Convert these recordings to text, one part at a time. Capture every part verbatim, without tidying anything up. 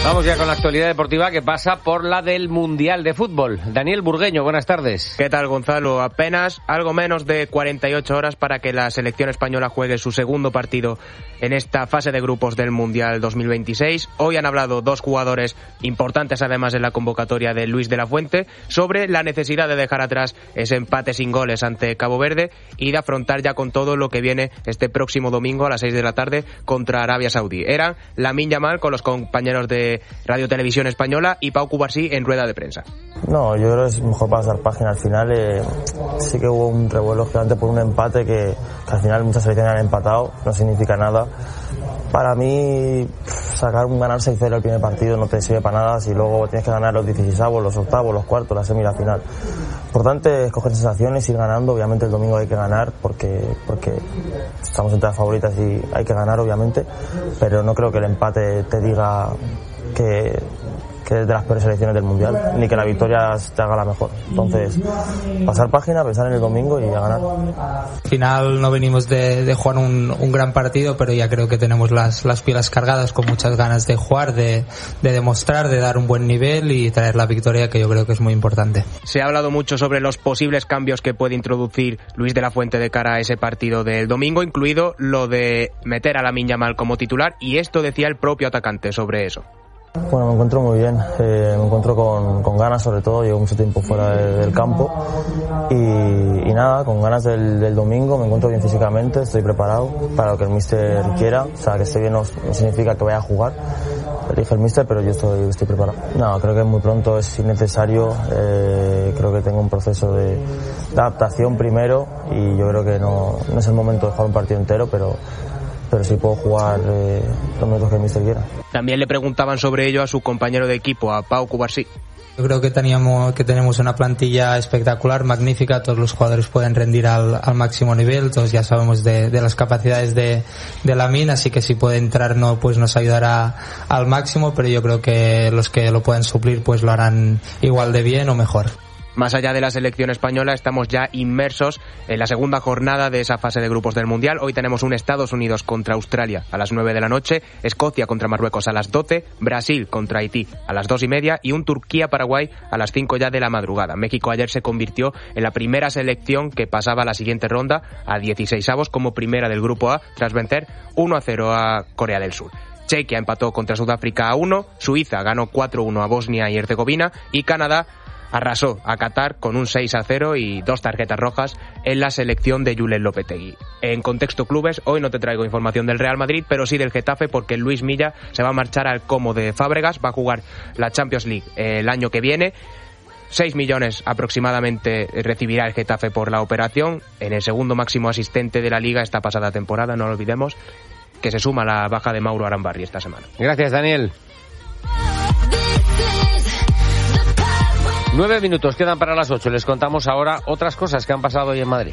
Vamos ya con la actualidad deportiva que pasa por la del Mundial de Fútbol. Daniel Burgueño, buenas tardes. ¿Qué tal, Gonzalo? Apenas algo menos de cuarenta y ocho horas para que la selección española juegue su segundo partido en esta fase de grupos del Mundial dos mil veintiséis. Hoy han hablado dos jugadores importantes, además en la convocatoria de Luis de la Fuente, sobre la necesidad de dejar atrás ese empate sin goles ante Cabo Verde y de afrontar ya con todo lo que viene este próximo domingo a las seis de la tarde contra Arabia Saudí. Eran Lamine Yamal con los compañeros de Radio Televisión Española y Pau Cubarsí en rueda de prensa. No, yo creo que es mejor pasar página al final. Eh, sí que hubo un revuelo gigante por un empate que, que al final muchas selecciones han empatado, no significa nada. Para mí, sacar un ganar seis cero el primer partido no te sirve para nada si luego tienes que ganar los dieciseisavos, los octavos, los cuartos, la semi y la final. Importante es coger sensaciones, ir ganando. Obviamente el domingo hay que ganar porque, porque estamos entre las favoritas y hay que ganar, obviamente, pero no creo que el empate te diga que, que es de las peores selecciones del Mundial, ni que la victoria te haga la mejor. Entonces, pasar página, pensar en el domingo y a ganar. Al final no venimos de, de jugar un, un gran partido, pero ya creo que tenemos las, las pilas cargadas con muchas ganas de jugar, de, de demostrar, de dar un buen nivel y traer la victoria, que yo creo que es muy importante. Se ha hablado mucho sobre los posibles cambios que puede introducir Luis de la Fuente de cara a ese partido del domingo, incluido lo de meter a Lamine Yamal como titular, y esto decía el propio atacante sobre eso. Bueno, me encuentro muy bien, eh, me encuentro con, con ganas sobre todo, llevo mucho tiempo fuera de, del campo y, y nada, con ganas del, del domingo, me encuentro bien físicamente, estoy preparado para lo que el míster quiera, o sea, que esté bien no, no significa que vaya a jugar, elige el míster, pero yo estoy, estoy preparado. No, creo que muy pronto es innecesario, eh, creo que tengo un proceso de, de adaptación primero y yo creo que no, no es el momento de jugar un partido entero, pero pero sí puedo jugar eh, los minutos que el míster quiera. También le preguntaban sobre ello a su compañero de equipo, a Pau Cubarsí. Yo creo que teníamos que tenemos una plantilla espectacular, magnífica, todos los jugadores pueden rendir al, al máximo nivel, todos ya sabemos de, de las capacidades de, de Lamine, así que si puede entrar no, pues nos ayudará al máximo, pero yo creo que los que lo pueden suplir pues lo harán igual de bien o mejor. Más allá de la selección española, estamos ya inmersos en la segunda jornada de esa fase de grupos del Mundial. Hoy tenemos un Estados Unidos contra Australia a las nueve de la noche, Escocia contra Marruecos a las doce, Brasil contra Haití a las dos y media y un Turquía-Paraguay a las cinco ya de la madrugada. México ayer se convirtió en la primera selección que pasaba a la siguiente ronda, a dieciseisavos, como primera del Grupo A, tras vencer uno a cero a Corea del Sur. Chequia empató contra Sudáfrica a uno, Suiza ganó cuatro uno a Bosnia y Herzegovina y Canadá arrasó a Qatar con un seis a cero y dos tarjetas rojas en la selección de Julen Lopetegui. En contexto clubes, hoy no te traigo información del Real Madrid, pero sí del Getafe, porque Luis Milla se va a marchar al Como de Fábregas, va a jugar la Champions League el año que viene. seis millones aproximadamente recibirá el Getafe por la operación, en el segundo máximo asistente de la Liga esta pasada temporada, no lo olvidemos, que se suma a la baja de Mauro Arambarri esta semana. Gracias, Daniel. Nueve minutos quedan para las ocho. Les contamos ahora otras cosas que han pasado hoy en Madrid.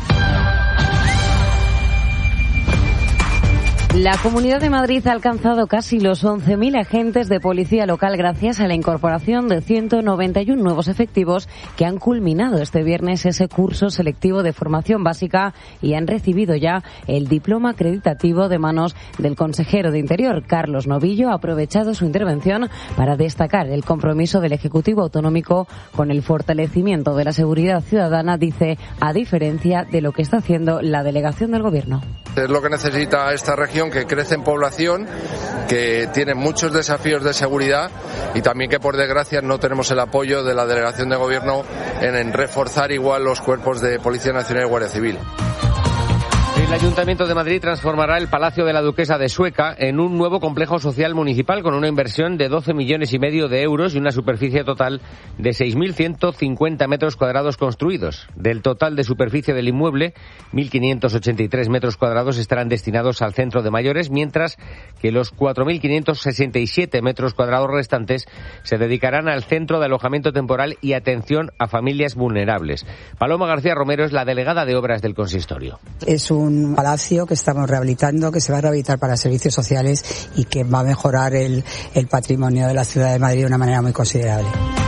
La Comunidad de Madrid ha alcanzado casi los once mil agentes de policía local gracias a la incorporación de ciento noventa y uno nuevos efectivos que han culminado este viernes ese curso selectivo de formación básica y han recibido ya el diploma acreditativo de manos del consejero de Interior. Carlos Novillo ha aprovechado su intervención para destacar el compromiso del Ejecutivo Autonómico con el fortalecimiento de la seguridad ciudadana, dice, a diferencia de lo que está haciendo la delegación del Gobierno. Es lo que necesita esta región, que crece en población, que tiene muchos desafíos de seguridad y también que, por desgracia, no tenemos el apoyo de la delegación de gobierno en, en reforzar igual los cuerpos de Policía Nacional y Guardia Civil. El Ayuntamiento de Madrid transformará el Palacio de la Duquesa de Sueca en un nuevo complejo social municipal con una inversión de doce millones y medio de euros y una superficie total de seis mil ciento cincuenta metros cuadrados construidos. Del total de superficie del inmueble, mil quinientos ochenta y tres metros cuadrados estarán destinados al centro de mayores, mientras que los cuatro mil quinientos sesenta y siete metros cuadrados restantes se dedicarán al centro de alojamiento temporal y atención a familias vulnerables. Paloma García Romero es la delegada de obras del consistorio. Es un un palacio que estamos rehabilitando, que se va a rehabilitar para servicios sociales y que va a mejorar el, el patrimonio de la ciudad de Madrid de una manera muy considerable.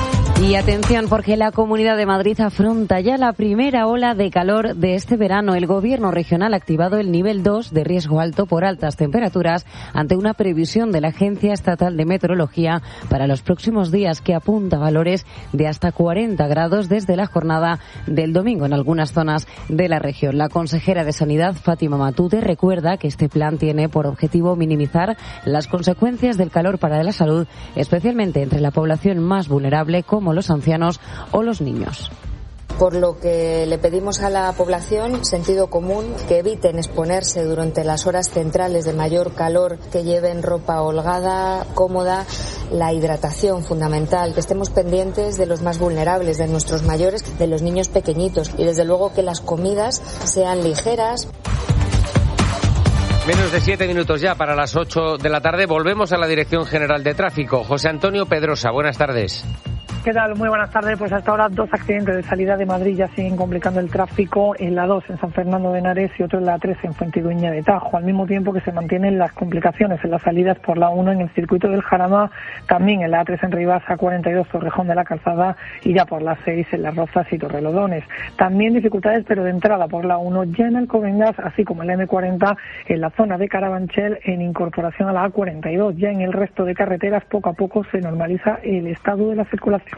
Y atención, porque la Comunidad de Madrid afronta ya la primera ola de calor de este verano. El Gobierno regional ha activado el nivel dos de riesgo alto por altas temperaturas ante una previsión de la Agencia Estatal de Meteorología para los próximos días que apunta a valores de hasta cuarenta grados desde la jornada del domingo en algunas zonas de la región. La consejera de Sanidad, Fátima Matute, recuerda que este plan tiene por objetivo minimizar las consecuencias del calor para la salud, especialmente entre la población más vulnerable como los ancianos o los niños. Por lo que le pedimos a la población sentido común, que eviten exponerse durante las horas centrales de mayor calor, que lleven ropa holgada, cómoda, la hidratación fundamental, que estemos pendientes de los más vulnerables, de nuestros mayores, de los niños pequeñitos y desde luego que las comidas sean ligeras. Menos de siete minutos ya para las ocho de la tarde. Volvemos a la Dirección General de Tráfico. José Antonio Pedrosa, buenas tardes. ¿Qué tal? Muy buenas tardes. Pues hasta ahora dos accidentes de salida de Madrid ya siguen complicando el tráfico, en la dos en San Fernando de Henares y otro en la tres en Fuentidueña de Tajo, al mismo tiempo que se mantienen las complicaciones en las salidas por la uno en el circuito del Jarama, también en la A tres en Rivas, A cuarenta y dos Torrejón de la Calzada y ya por la seis en Las Rozas y Torrelodones. También dificultades, pero de entrada por la uno ya en Alcobendas, así como en la eme cuarenta en la zona de Carabanchel en incorporación a la A cuarenta y dos. Ya en el resto de carreteras poco a poco se normaliza el estado de la circulación.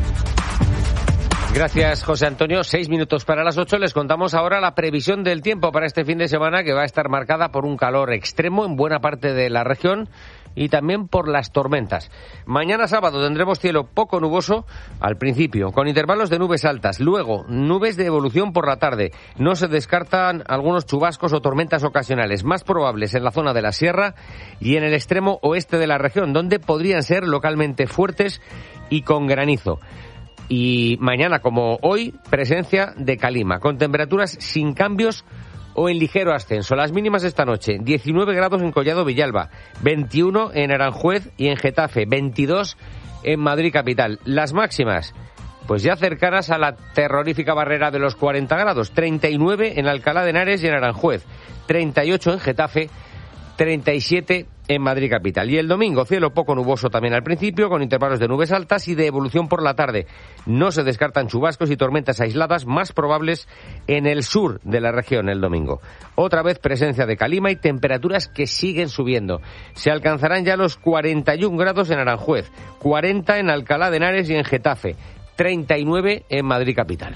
Gracias, José Antonio. Seis minutos para las ocho. Les contamos ahora la previsión del tiempo para este fin de semana, que va a estar marcada por un calor extremo en buena parte de la región y también por las tormentas. Mañana sábado tendremos cielo poco nuboso al principio, con intervalos de nubes altas. Luego, nubes de evolución por la tarde. No se descartan algunos chubascos o tormentas ocasionales, más probables en la zona de la sierra y en el extremo oeste de la región, donde podrían ser localmente fuertes y con granizo. Y mañana, como hoy, presencia de calima, con temperaturas sin cambios o en ligero ascenso. Las mínimas esta noche: diecinueve grados en Collado Villalba, veintiuno en Aranjuez y en Getafe, veintidós en Madrid capital. Las máximas, pues ya cercanas a la terrorífica barrera de los cuarenta grados, treinta y nueve en Alcalá de Henares y en Aranjuez, treinta y ocho en Getafe, treinta y siete en Madrid capital. Y el domingo, cielo poco nuboso también al principio, con intervalos de nubes altas y de evolución por la tarde. No se descartan chubascos y tormentas aisladas, más probables en el sur de la región el domingo. Otra vez presencia de calima y temperaturas que siguen subiendo. Se alcanzarán ya los cuarenta y un grados en Aranjuez, cuarenta en Alcalá de Henares y en Getafe, treinta y nueve en Madrid capital.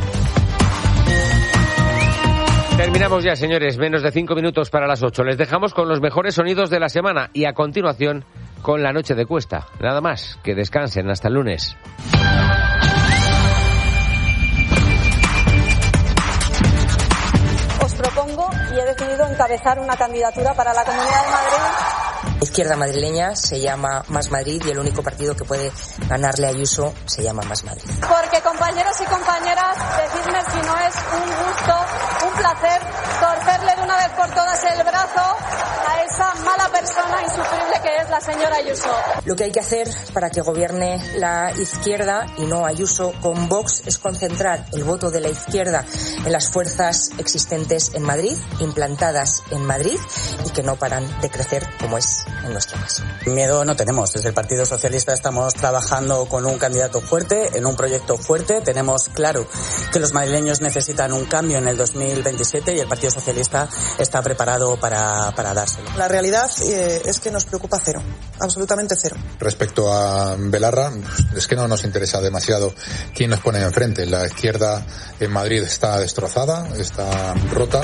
Terminamos ya, señores. Menos de cinco minutos para las ocho. Les dejamos con los mejores sonidos de la semana y a continuación con La Noche de Cuesta. Nada más, que descansen. Hasta el lunes. Os propongo y he decidido encabezar una candidatura para la Comunidad de Madrid. La izquierda madrileña se llama Más Madrid y el único partido que puede ganarle a Ayuso se llama Más Madrid. Porque, compañeros y compañeras, decidme si no es un gusto, un placer, torcerle de una vez por todas el brazo a esa mala persona insufrible que es la señora Ayuso. Lo que hay que hacer para que gobierne la izquierda y no Ayuso con Vox es concentrar el voto de la izquierda en las fuerzas existentes en Madrid, implantadas en Madrid y que no paran de crecer como es en nuestro caso. Miedo no tenemos. Desde el Partido Socialista estamos trabajando con un candidato fuerte, en un proyecto fuerte. Tenemos claro que los madrileños necesitan un cambio en el dos mil veintisiete y el Partido Socialista está preparado para, para dárselo. La realidad eh, es que nos preocupa cero, absolutamente cero. Respecto a Belarra, es que no nos interesa demasiado quién nos pone enfrente. La izquierda en Madrid está destrozada, está rota.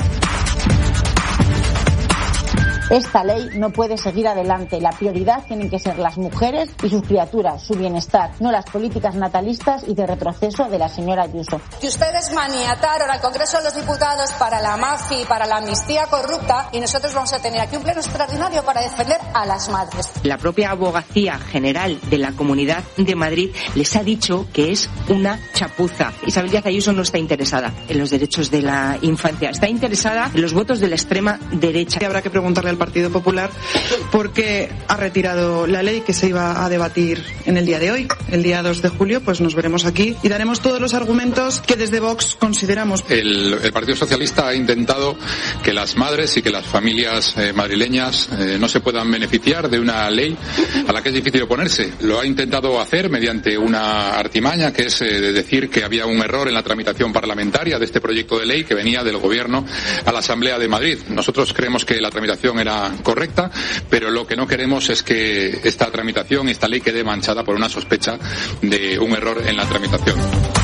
Esta ley no puede seguir adelante. La prioridad tienen que ser las mujeres y sus criaturas, su bienestar, no las políticas natalistas y de retroceso de la señora Ayuso. Que ustedes maniataron al Congreso de los Diputados para la mafia y para la amnistía corrupta y nosotros vamos a tener aquí un pleno extraordinario para defender a las madres. La propia Abogacía General de la Comunidad de Madrid les ha dicho que es una chapuza. Isabel Díaz Ayuso no está interesada en los derechos de la infancia, está interesada en los votos de la extrema derecha. Y habrá que preguntarle al Partido Popular porque ha retirado la ley que se iba a debatir en el día de hoy. El día dos de julio pues nos veremos aquí y daremos todos los argumentos que desde Vox consideramos. El, el Partido Socialista ha intentado que las madres y que las familias eh, madrileñas eh, no se puedan beneficiar de una ley a la la que es difícil oponerse. Lo ha intentado hacer mediante una artimaña, que es eh, de decir que había un error en la tramitación parlamentaria de este proyecto de ley que venía del Gobierno a la Asamblea de Madrid. Nosotros creemos que la tramitación era correcta, pero lo que no queremos es que esta tramitación, esta ley quede manchada por una sospecha de un error en la tramitación.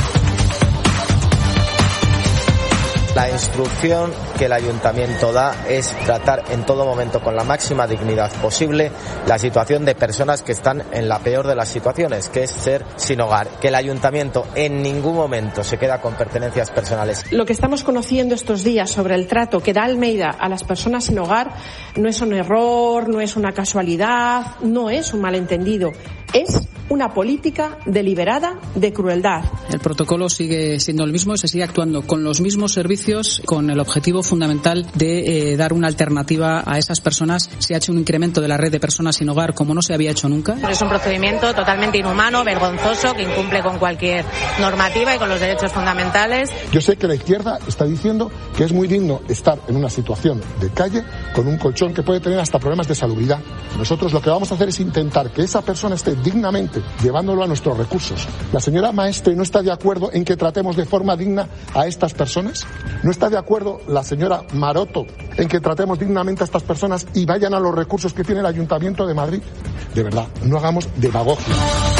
La instrucción que el ayuntamiento da es tratar en todo momento con la máxima dignidad posible la situación de personas que están en la peor de las situaciones, que es ser sin hogar. Que el ayuntamiento en ningún momento se queda con pertenencias personales. Lo que estamos conociendo estos días sobre el trato que da Almeida a las personas sin hogar no es un error, no es una casualidad, no es un malentendido. Es una política deliberada de crueldad. El protocolo sigue siendo el mismo, se sigue actuando con los mismos servicios, con el objetivo fundamental de eh, dar una alternativa a esas personas. Se ha hecho un incremento de la red de personas sin hogar como no se había hecho nunca. Es un procedimiento totalmente inhumano, vergonzoso, que incumple con cualquier normativa y con los derechos fundamentales. Yo sé que la izquierda está diciendo que es muy digno estar en una situación de calle con un colchón que puede tener hasta problemas de salubridad. Nosotros lo que vamos a hacer es intentar que esa persona esté dignamente, llevándolo a nuestros recursos. ¿La señora Maestre no está de acuerdo en que tratemos de forma digna a estas personas? ¿No está de acuerdo la señora Maroto en que tratemos dignamente a estas personas y vayan a los recursos que tiene el Ayuntamiento de Madrid? De verdad, no hagamos demagogia.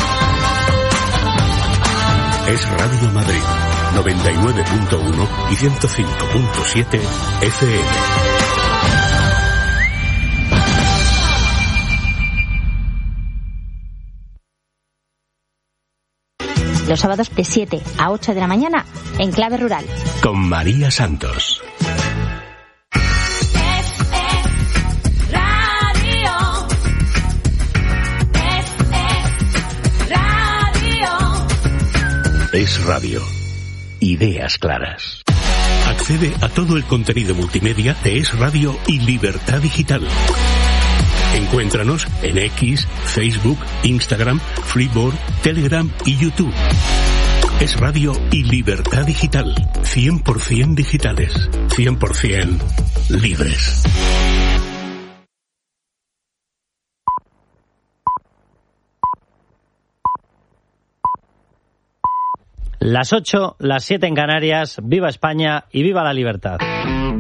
Es Radio Madrid, noventa y nueve punto uno y ciento cinco punto siete F M. Los sábados de siete a ocho de la mañana en Clave Rural. Con María Santos. Es Radio. Ideas claras. Accede a todo el contenido multimedia de Es Radio y Libertad Digital. Encuéntranos en X, Facebook, Instagram, Freeboard, Telegram y YouTube. Es Radio y Libertad Digital. cien por ciento digitales. cien por ciento libres. Las ocho, las siete en Canarias. Viva España y viva la libertad.